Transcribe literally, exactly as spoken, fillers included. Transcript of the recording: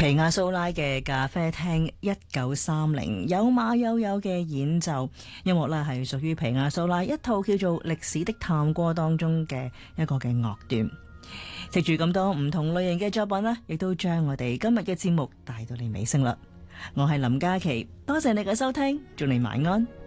皮亞蘇拉嘅咖啡廳一九三零，有馬友友嘅演奏音樂呢，係屬於皮亞蘇拉一套叫做《歷史的探戈》當中嘅一個嘅樂段。藉住咁多唔同類型嘅作品呢，亦都將我哋今日嘅節目帶到嚟尾聲啦。我係林嘉琪，多謝你嘅收聽，祝你晚安。